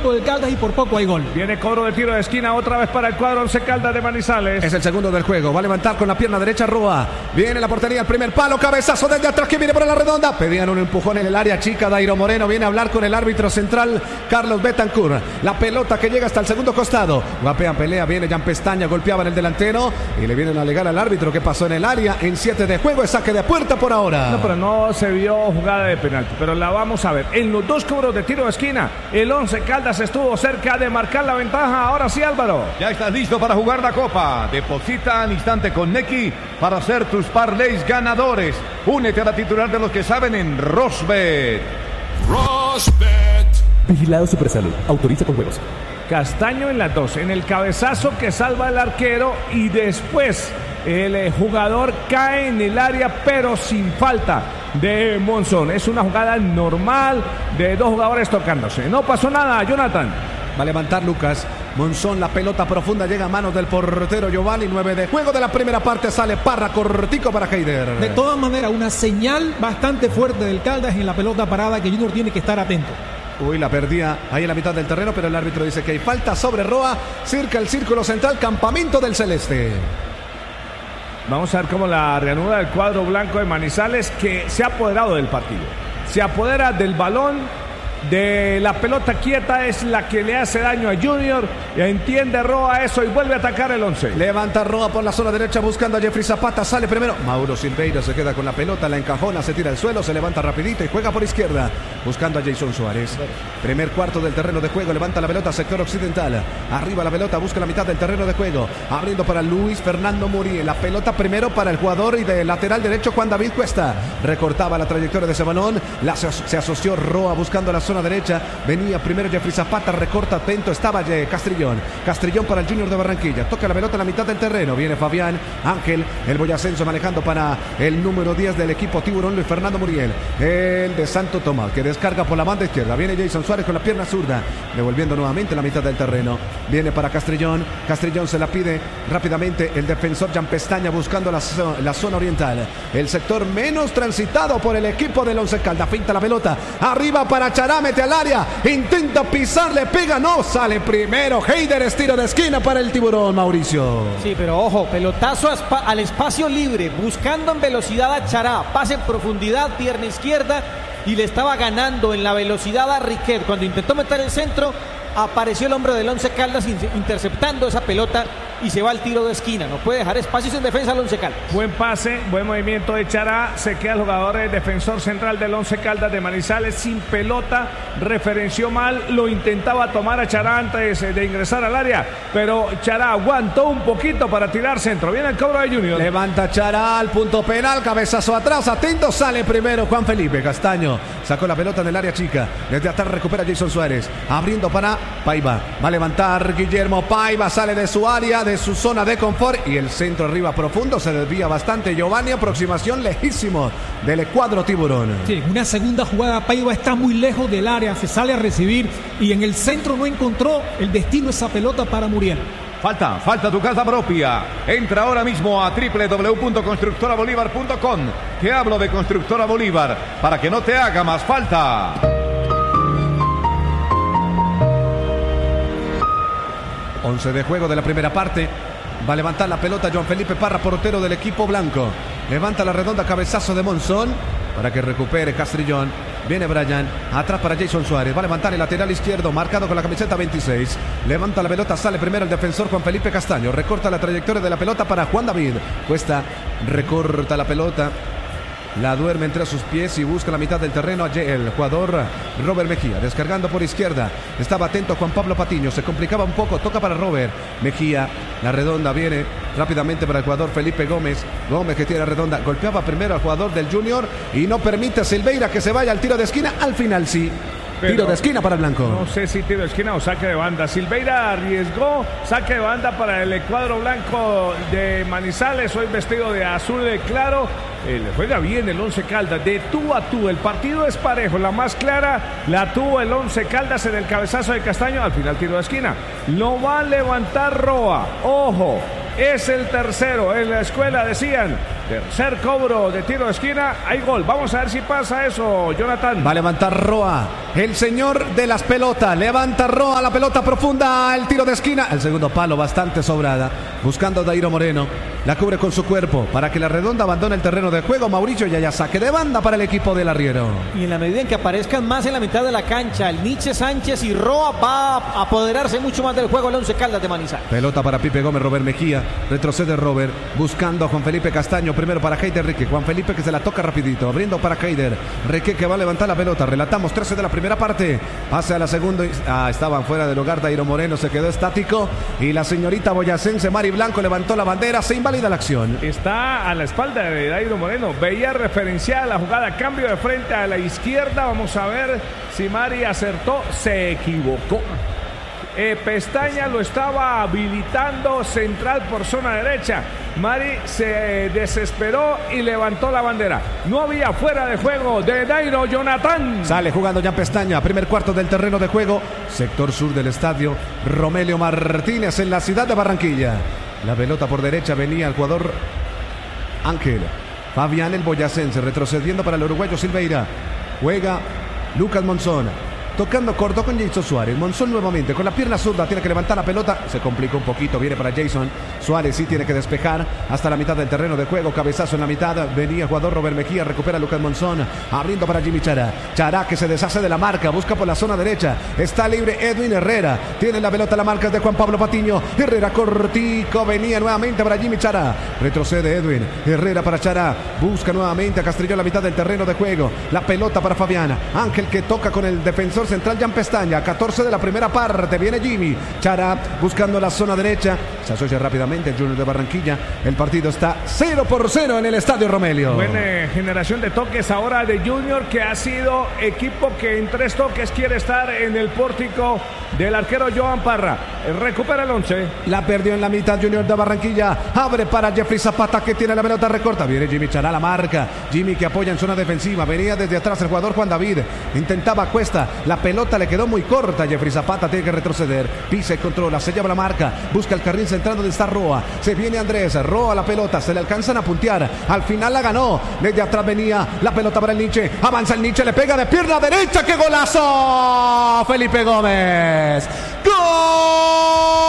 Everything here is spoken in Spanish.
equipo del Caldas y por poco hay gol. Viene cobro de tiro de esquina otra vez para el cuadro Once Caldas de Manizales. Es el segundo del juego. Va a levantar con la pierna derecha Roa. Viene la portería, el primer palo, cabezazo desde atrás que viene por la redonda. Pedían un empujón en el área chica. Dairo Moreno viene a hablar con el árbitro central Carlos Betancourt. La pelota que llega hasta el segundo costado. Guapean, pelea, viene Jan Pestaña, golpeaba en el delantero y le vienen a alegar al árbitro que pasó en el área. En 7 de juego es saque de puerta por ahora. No, pero no se vio jugada de penalti, pero la vamos a ver. En los dos cobros de tiro de esquina, el Once Caldas estuvo cerca de marcar la ventaja. Ahora sí, Álvaro. Ya estás listo para jugar la Copa. Deposita al instante con Nequi para hacer tus parlays ganadores. Únete a la titular de los que saben en Rosbet. Rosbet. Vigilado Supersalud. Autoriza con juegos. Castaño en las dos, en el cabezazo que salva el arquero y después el jugador cae en el área pero sin falta de Monzón. Es una jugada normal de dos jugadores tocándose. No pasó nada, Jonathan. Va a levantar Lucas Monzón, la pelota profunda llega a manos del portero Giovanni. 9 de juego de la primera parte, sale Parra, cortico para Heider. De todas maneras, una señal bastante fuerte del Caldas en la pelota parada que Junior tiene que estar atento. Uy, la perdía ahí en la mitad del terreno, pero el árbitro dice que hay falta sobre Roa, cerca el círculo central, campamento del Celeste. Vamos a ver cómo la reanuda el cuadro blanco de Manizales, que se ha apoderado del partido. Se apodera del balón, de la pelota quieta, es la que le hace daño a Junior. Y entiende Roa eso y vuelve a atacar el Once. Levanta Roa por la zona derecha buscando a Jeffrey Zapata, sale primero. Mauro Silveira se queda con la pelota, la encajona, se tira al suelo, se levanta rapidito y juega por izquierda buscando a Jason Suárez. Primer cuarto del terreno de juego, levanta la pelota sector occidental. Arriba la pelota, busca la mitad del terreno de juego. Abriendo para Luis Fernando Muriel. La pelota primero para el jugador y de lateral derecho Juan David Cuesta. Recortaba la trayectoria de ese balón. Se asoció Roa buscando la zona derecha. Venía primero Jeffrey Zapata, recorta atento, estaba Castrillón para el Junior de Barranquilla, toca la pelota en la mitad del terreno, viene Fabián Ángel, el boyacense manejando para el número 10 del equipo Tiburón, Luis Fernando Muriel, el de Santo Tomás, que descarga por la banda izquierda, viene Jason Suárez con la pierna zurda, devolviendo nuevamente la mitad del terreno, viene para Castrillón se la pide rápidamente el defensor Jan Pestaña buscando la zona oriental, el sector menos transitado por el equipo del Once Caldas, finta la pelota, arriba para Chará, mete al área, intenta pisar, le pega, no, sale primero Heider, estiro de esquina para el Tiburón, Mauricio. Sí, pero ojo, pelotazo al espacio libre, buscando en velocidad a Chará, pase en profundidad, pierna izquierda, y le estaba ganando en la velocidad a Riquet. Cuando intentó meter el centro, apareció el hombre del Once Caldas interceptando esa pelota y se va al tiro de esquina. No puede dejar espacios en defensa al Once Caldas. Buen pase, buen movimiento de Chará. Se queda el jugador defensor central del Once Caldas de Manizales sin pelota. Referenció mal, lo intentaba tomar a Chará antes de ingresar al área, pero Chará aguantó un poquito para tirar centro. Viene el cobro de Junior. Levanta Chará al punto penal, cabezazo atrás, atento, sale primero Juan Felipe Castaño. Sacó la pelota del área chica. Desde atrás recupera Jason Suárez. Abriendo para Paiva. Va a levantar Guillermo Paiva, sale de su área, de su zona de confort y el centro arriba profundo, se desvía bastante Giovanni, aproximación lejísimo del cuadro Tiburón. Sí, una segunda jugada, Paiva está muy lejos del área, se sale a recibir y en el centro no encontró el destino esa pelota para Muriel. Falta tu casa propia. Entra ahora mismo a www.constructorabolívar.com. Te hablo de Constructora Bolívar para que no te haga más falta. Once de juego de la primera parte. Va a levantar la pelota Joan Felipe Parra, portero del equipo blanco. Levanta la redonda, cabezazo de Monzón para que recupere Castrillón. Viene Brian, atrás para Jason Suárez. Va a levantar el lateral izquierdo, marcado con la camiseta 26. Levanta la pelota, sale primero el defensor Juan Felipe Castaño. Recorta la trayectoria de la pelota para Juan David. Cuesta, recorta la pelota. La duerme entre sus pies y busca la mitad del terreno. El jugador Robert Mejía descargando por izquierda. Estaba atento Juan Pablo Patiño. Se complicaba un poco. Toca para Robert Mejía. La redonda viene rápidamente para el jugador Felipe Gómez. Gómez que tiene la redonda. Golpeaba primero al jugador del Junior y no permite a Silveira que se vaya al tiro de esquina. Al final sí. Pero tiro de esquina para el blanco. No sé si tiro de esquina o saque de banda. Silveira arriesgó saque de banda para el cuadro blanco de Manizales. Hoy vestido de azul claro. Le juega bien el Once Caldas de tú a tú. El partido es parejo. La más clara la tuvo el Once Caldas en el cabezazo de Castaño. Al final tiro de esquina. Lo va a levantar Roa. Ojo. Es el tercero. En la escuela decían Tercer cobro de tiro de esquina. Hay gol. Vamos a ver si pasa eso, Jonathan. Va a levantar Roa, el señor de las pelotas. Levanta Roa la pelota profunda. El tiro de esquina. El segundo palo bastante sobrada. Buscando a Dairo Moreno. La cubre con su cuerpo para que la redonda abandone el terreno de juego. Mauricio Yaya, saque de banda para el equipo del arriero. Y en la medida en que aparezcan más en la mitad de la cancha, el Nietzsche Sánchez y Roa va a apoderarse mucho más del juego el Once Caldas de Manizales. Pelota para Pipe Gómez, Robert Mejía. Retrocede Robert. Buscando a Juan Felipe Castaño. Primero para Heider Rique. Juan Felipe que se la toca rapidito. Abriendo para Heider. Rique que va a levantar la pelota. Relatamos 13 de la primera parte. Pase a la segunda. Estaban fuera del lugar. Dairo Moreno se quedó estático. Y la señorita boyacense Mari Blanco levantó la bandera. Se invalida la acción. Está a la espalda de Dairo Moreno. Veía referenciada la jugada. Cambio de frente a la izquierda. Vamos a ver si Mari acertó. Se equivocó. Pestaña lo estaba habilitando central por zona derecha. Mari se desesperó y levantó la bandera. No había fuera de juego de Dairo, Jonathan. Sale jugando Jan Pestaña. Primer cuarto del terreno de juego. Sector sur del estadio. Romelio Martínez en la ciudad de Barranquilla. La pelota por derecha venía el jugador Ángel Fabián el boyacense. Retrocediendo para el uruguayo Silveira. Juega Lucas Monzón. Tocando corto con Jason Suárez. Monzón nuevamente con la pierna zurda. Tiene que levantar la pelota. Se complicó un poquito. Viene para Jason. Suárez sí tiene que despejar hasta la mitad del terreno de juego. Cabezazo en la mitad. Venía el jugador Robert Mejía. Recupera Lucas Monzón. Abriendo para Jimmy Chará. Chará que se deshace de la marca. Busca por la zona derecha. Está libre Edwin Herrera. Tiene la pelota. La marca de Juan Pablo Patiño. Herrera cortico. Venía nuevamente para Jimmy Chará. Retrocede Edwin. Herrera para Chará. Busca nuevamente a Castrillón la mitad del terreno de juego. La pelota para Fabiana. Ángel que toca con el defensor central Jan Pestaña. 14 de la primera parte. Viene Jimmy Chará buscando la zona derecha. Se asocia rápidamente el Junior de Barranquilla. El partido está 0-0 en el Estadio Romelio. Buena generación de toques ahora de Junior, que ha sido equipo que en 3 toques quiere estar en el pórtico del arquero Joan Parra. Recupera el 11. La perdió en la mitad Junior de Barranquilla. Abre para Jeffrey Zapata que tiene la pelota recorta. Viene Jimmy Chará, la marca. Jimmy que apoya en zona defensiva. Venía desde atrás el jugador Juan David. Intentaba Cuesta. La pelota le quedó muy corta. Jeffrey Zapata tiene que retroceder. Pisa y controla. Se lleva la marca. Busca el carril central donde está Roa. Se viene Andrés. Roa la pelota. Se le alcanzan a puntear. Al final la ganó. Desde atrás venía la pelota para el Nietzsche. Avanza el Nietzsche. Le pega de pierna derecha. ¡Qué golazo! Felipe Gómez. ¡Gol!